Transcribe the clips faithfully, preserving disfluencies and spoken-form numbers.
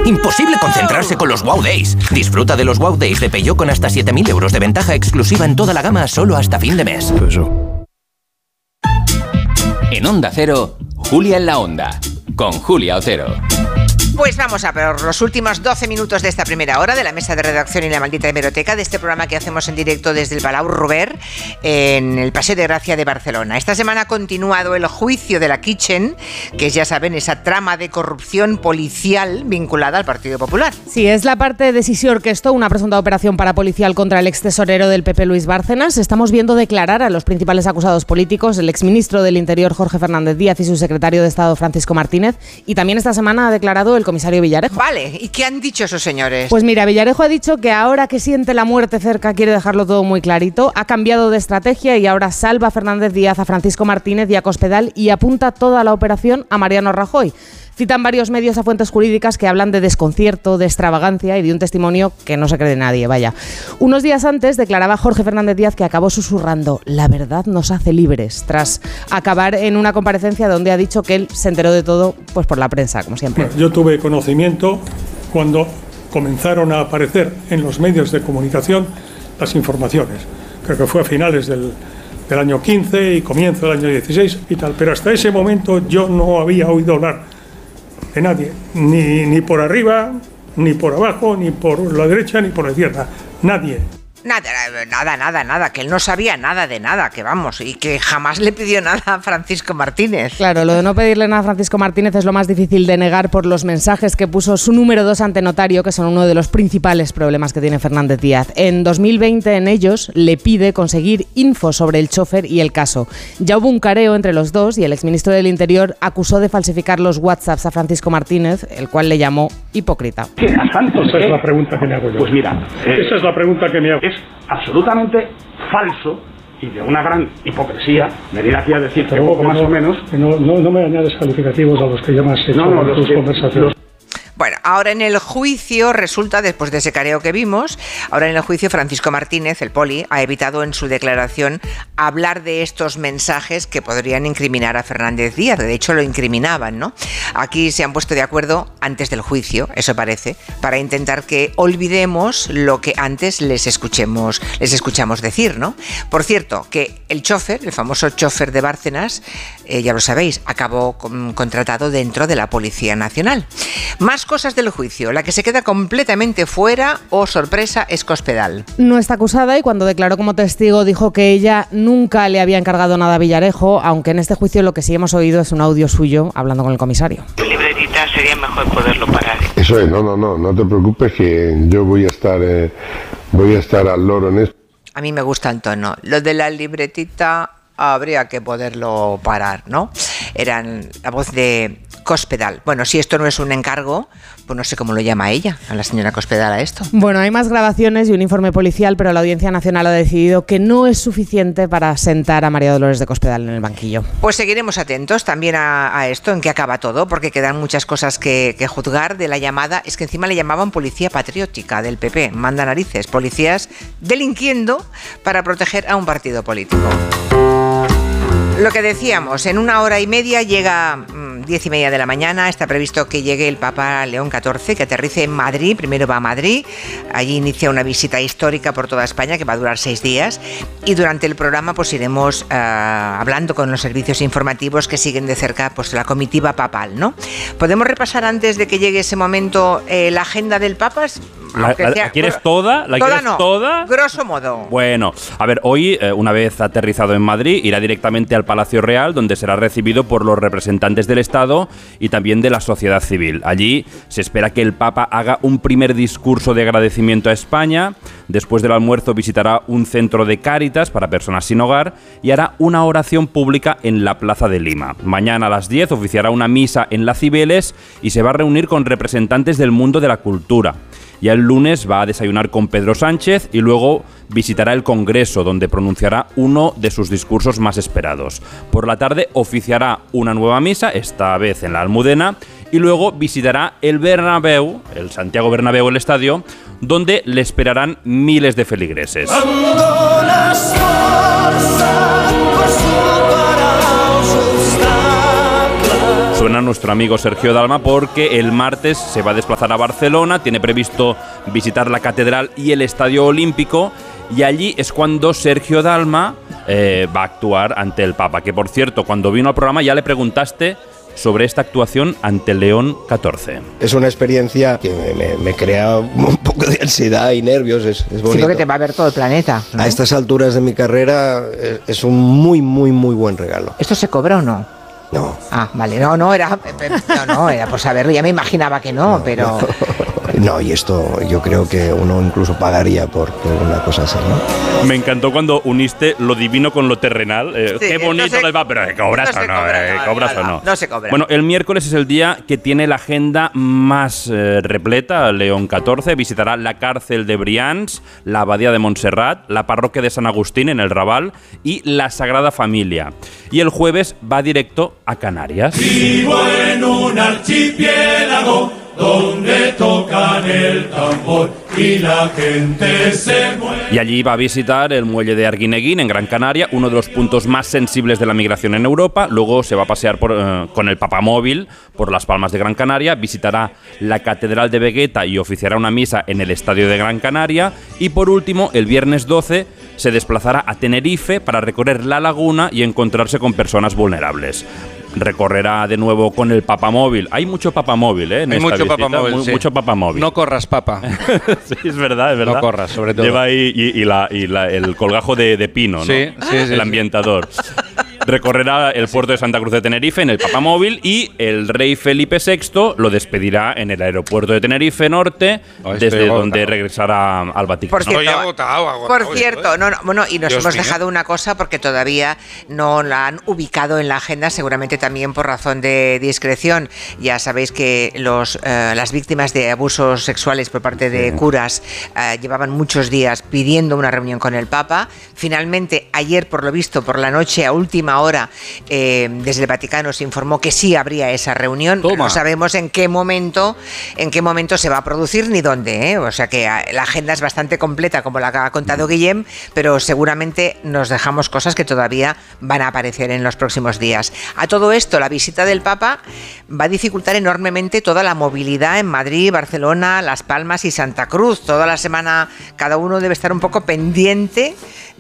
Imposible concentrarse con los Wow Days. Disfruta de los Wow Days de Peugeot con hasta siete mil euros de ventaja exclusiva en toda la gama solo hasta fin de mes. Eso. En Onda Cero, Julia en la Onda, con Julia Otero. Pues vamos a ver los últimos doce minutos de esta primera hora de la mesa de redacción y la maldita hemeroteca de este programa que hacemos en directo desde el Palau Robert en el Paseo de Gracia de Barcelona. Esta semana ha continuado el juicio de la Kitchen, que es, ya saben, esa trama de corrupción policial vinculada al Partido Popular. Sí, es la parte decisor que esto, una presunta operación parapolicial contra el ex tesorero del P P, Luis Bárcenas. Estamos viendo declarar a los principales acusados políticos, el exministro del Interior, Jorge Fernández Díaz, y su secretario de Estado, Francisco Martínez. Y también esta semana ha declarado el comisario Villarejo. Vale, ¿y qué han dicho esos señores? Pues mira, Villarejo ha dicho que ahora que siente la muerte cerca quiere dejarlo todo muy clarito, ha cambiado de estrategia y ahora salva a Fernández Díaz, a Francisco Martínez y a Cospedal y apunta toda la operación a Mariano Rajoy. Citan varios medios a fuentes jurídicas que hablan de desconcierto, de extravagancia y de un testimonio que no se cree de nadie, vaya. Unos días antes declaraba Jorge Fernández Díaz que acabó susurrando: la verdad nos hace libres, tras acabar en una comparecencia donde ha dicho que él se enteró de todo pues por la prensa, como siempre. Bueno, yo tuve conocimiento cuando comenzaron a aparecer en los medios de comunicación las informaciones. Creo que fue a finales del, del año quince y comienzo del año dieciséis y tal, pero hasta ese momento yo no había oído hablar de nadie, ni, ni por arriba, ni por abajo, ni por la derecha, ni por la izquierda, nadie. Nada, nada, nada, nada, que él no sabía nada de nada, que vamos, y que jamás le pidió nada a Francisco Martínez. Claro, lo de no pedirle nada a Francisco Martínez es lo más difícil de negar por los mensajes que puso su número dos ante notario, que son uno de los principales problemas que tiene Fernández Díaz. En dos mil veinte, en ellos, le pide conseguir info sobre el chofer y el caso. Ya hubo un careo entre los dos y el exministro del Interior acusó de falsificar los WhatsApps a Francisco Martínez, el cual le llamó hipócrita. ¿Qué? Esa es la pregunta que me hago yo. Pues mira, eh, esa es la pregunta que me hago. Es absolutamente falso y de una gran hipocresía venir aquí a decir que poco más o menos... No, no, no me añades calificativos a los que llamas no, no, los tus que, conversaciones. Los... Bueno, ahora en el juicio resulta, después de ese careo que vimos, ahora en el juicio Francisco Martínez, el poli, ha evitado en su declaración hablar de estos mensajes que podrían incriminar a Fernández Díaz. De hecho, lo incriminaban, ¿no? Aquí se han puesto de acuerdo antes del juicio, eso parece, para intentar que olvidemos lo que antes les escuchemos, les escuchamos decir, ¿no? Por cierto, que el chofer, el famoso chofer de Bárcenas, eh, ya lo sabéis, acabó con, contratado dentro de la Policía Nacional. Más cosas del juicio. La que se queda completamente fuera, o oh, sorpresa, es Cospedal. No está acusada y cuando declaró como testigo dijo que ella nunca le había encargado nada a Villarejo, aunque en este juicio lo que sí hemos oído es un audio suyo hablando con el comisario. Tu libretita sería mejor poderlo parar. Eso es, no, no, no, no te preocupes que yo voy a estar, eh, voy a estar al loro en esto. A mí me gusta el tono. Lo de la libretita habría que poderlo parar, ¿no? Eran la voz de Cospedal. Bueno, si esto no es un encargo, pues no sé cómo lo llama ella, a la señora Cospedal, a esto. Bueno, hay más grabaciones y un informe policial, pero la Audiencia Nacional ha decidido que no es suficiente para sentar a María Dolores de Cospedal en el banquillo. Pues seguiremos atentos también a, a esto, en qué acaba todo, porque quedan muchas cosas que, que juzgar de la llamada, es que encima le llamaban policía patriótica del P P, manda narices, policías delinquiendo para proteger a un partido político. Lo que decíamos, en una hora y media llega mmm, diez y media de la mañana, está previsto que llegue el Papa León catorce, que aterrice en Madrid, primero va a Madrid, allí inicia una visita histórica por toda España que va a durar seis días y durante el programa pues iremos uh, hablando con los servicios informativos que siguen de cerca pues la comitiva papal, ¿no? ¿Podemos repasar antes de que llegue ese momento eh, la agenda del Papa? ¿La, la, ¿La quieres toda? ¿La toda quieres no, toda? Grosso modo. Bueno, a ver, hoy, eh, una vez aterrizado en Madrid, irá directamente al Palacio Real, donde será recibido por los representantes del Estado y también de la sociedad civil. Allí se espera que el Papa haga un primer discurso de agradecimiento a España. Después del almuerzo visitará un centro de Cáritas para personas sin hogar y hará una oración pública en la Plaza de Lima. Mañana a las diez oficiará una misa en la Cibeles y se va a reunir con representantes del mundo de la cultura. Ya el lunes va a desayunar con Pedro Sánchez y luego visitará el Congreso, donde pronunciará uno de sus discursos más esperados. Por la tarde oficiará una nueva misa, esta vez en la Almudena, y luego visitará el Bernabéu, el Santiago Bernabéu, el estadio, donde le esperarán miles de feligreses. suena nuestro amigo Sergio Dalma, porque el martes se va a desplazar a Barcelona, tiene previsto visitar la Catedral y el Estadio Olímpico, y allí es cuando Sergio Dalma eh, va a actuar ante el Papa, que por cierto, cuando vino al programa ya le preguntaste sobre esta actuación ante León catorce. Es una experiencia que me, me, me crea un poco de ansiedad y nervios, es, es bonito. Siento que te va a ver todo el planeta, ¿no? A estas alturas de mi carrera es, es un muy, muy, muy buen regalo. ¿Esto se cobra o no? No. Ah, vale, no, no, era, no, no, era por saberlo, ya me imaginaba que no, no pero... No, y esto yo creo que uno incluso pagaría por, por una cosa así, ¿no? Me encantó cuando uniste lo divino con lo terrenal. Eh, sí, qué bonito no se, les va, pero ¿cobras no o no? Cobra, Eh, no, ¿Cobras nada, o no? No se cobra. Bueno, el miércoles es el día que tiene la agenda más eh, repleta. León catorce visitará la cárcel de Brians, la abadía de Montserrat, la parroquia de San Agustín en el Raval y la Sagrada Familia. Y el jueves va directo a Canarias. Vivo en un archipiélago donde tocan el tambor y la gente se mueve. Y allí va a visitar el muelle de Arguineguín en Gran Canaria, uno de los puntos más sensibles de la migración en Europa. Luego se va a pasear por, eh, con el papamóvil por las Palmas de Gran Canaria, visitará la Catedral de Vegueta y oficiará una misa en el Estadio de Gran Canaria. Y por último, el viernes doce se desplazará a Tenerife para recorrer la laguna y encontrarse con personas vulnerables. Recorrerá de nuevo con el papamóvil. Hay mucho papamóvil, ¿eh? En Hay esta mucho visita, papamóvil, mu- sí. mucho papamóvil. No corras, papa. Sí, es verdad, es verdad. No corras, sobre todo. Lleva ahí y, y la, y la, el colgajo de, de pino, ¿no? Sí, sí, sí, el sí. ambientador. Recorrerá el puerto de Santa Cruz de Tenerife en el papamóvil y el rey Felipe sexto lo despedirá en el aeropuerto de Tenerife Norte, Oh, estoy desde agotado. donde regresará al Vaticano. Por cierto, Estoy agotado, agotado, por estoy. cierto no, no, bueno, y nos Dios hemos mío. dejado una cosa porque todavía no la han ubicado en la agenda, seguramente también por razón de discreción. Ya sabéis que los, eh, las víctimas de abusos sexuales por parte de curas eh, llevaban muchos días pidiendo una reunión con el Papa. Finalmente, ayer, por lo visto, por la noche, a última hora, eh, desde el Vaticano se informó que sí habría esa reunión. Toma. No sabemos en qué momento, en qué momento se va a producir ni dónde, ¿eh? O sea que a, la agenda es bastante completa, como la que ha contado Guillem, pero seguramente nos dejamos cosas que todavía van a aparecer en los próximos días. A todo esto, la visita del Papa va a dificultar enormemente toda la movilidad en Madrid, Barcelona, Las Palmas y Santa Cruz. Toda la semana cada uno debe estar un poco pendiente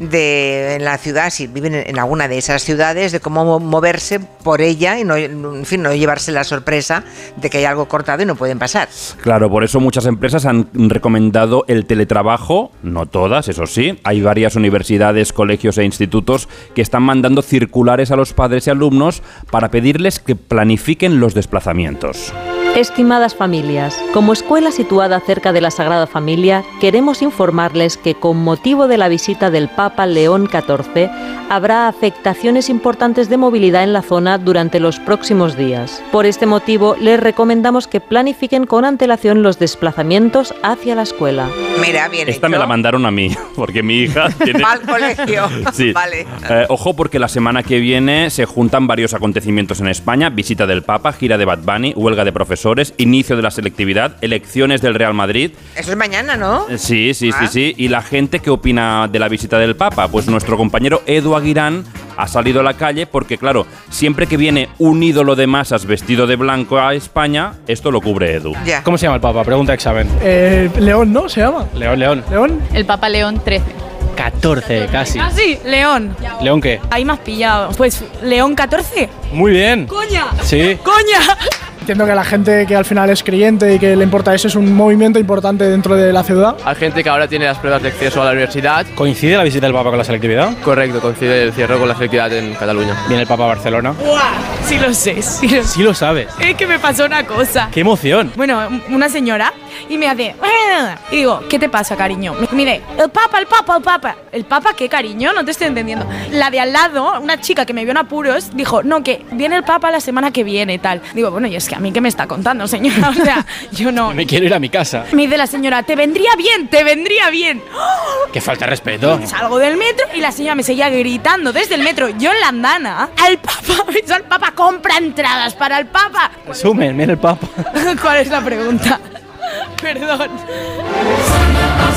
de en la ciudad, si viven en, en alguna de esas ciudades, de cómo mo- moverse por ella y no, en fin, no llevarse la sorpresa de que hay algo cortado y no pueden pasar. Claro, por eso muchas empresas han recomendado el teletrabajo, no todas, eso sí. Hay varias universidades, colegios e institutos que están mandando circulares a los padres y alumnos para pedirles que planifiquen los desplazamientos. Estimadas familias, como escuela situada cerca de la Sagrada Familia, queremos informarles que con motivo de la visita del Papa León catorce habrá afectaciones importantes de movilidad en la zona durante los próximos días. Por este motivo, les recomendamos que planifiquen con antelación los desplazamientos hacia la escuela. Mira, bien Esta hecho. me la mandaron a mí, porque mi hija tiene... Va al colegio. Sí. Vale. Eh, ojo, porque la semana que viene se juntan varios acontecimientos en España: visita del Papa, gira de Bad Bunny, huelga de profesores, inicio de la selectividad, elecciones del Real Madrid. Eso es mañana, ¿no? Eh, Sí, sí, Ah. sí, sí. ¿Y la gente qué opina de la visita del Papa? Pues nuestro compañero Edu Aguirán ha salido a la calle porque, claro, siempre que viene un ídolo de masas vestido de blanco a España, esto lo cubre Edu. Ya. ¿Cómo se llama el Papa? Pregunta examen. Eh, León, ¿no? ¿Se llama? León, León. ¿León? El Papa León trece. catorce, casi. Ah, sí, León. ¿León qué? Ahí me has pillado. Pues León catorce. Muy bien. ¡Coña! Sí. ¡Coña! Entiendo que la gente que al final es creyente y que le importa eso es un movimiento importante dentro de la ciudad. Hay gente que ahora tiene las pruebas de acceso a la universidad. ¿Coincide la visita del Papa con la selectividad? Correcto, coincide el cierre con la selectividad en Cataluña. ¿Viene el Papa a Barcelona? ¡Buah! Sí lo sé, sí lo sé. Sí lo sabes. Es que me pasó una cosa. ¡Qué emoción! Bueno, una señora y me hace... Y digo, ¿qué te pasa, cariño? Me mire, el Papa, el Papa, el Papa. ¿El Papa qué, cariño? No te estoy entendiendo. La de al lado, una chica que me vio en apuros, dijo, no, que viene el Papa la semana que viene y tal. Digo, bueno, y es que a mí qué me está contando, señora. O sea, yo no... Me quiero ir a mi casa. Me dice la señora, te vendría bien, te vendría bien. ¡Qué falta de respeto! Salgo del metro y la señora me seguía gritando desde el metro, yo en la andana, al Papa, ¿ves al Papa? Compra entradas para el Papa. Resumen, mira el Papa. ¿Cuál es la pregunta? Perdón.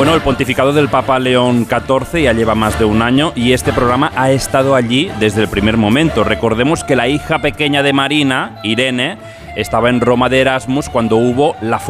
Bueno, el pontificado del Papa León catorce ya lleva más de un año y este programa ha estado allí desde el primer momento. Recordemos que la hija pequeña de Marina, Irene, estaba en Roma de Erasmus cuando hubo la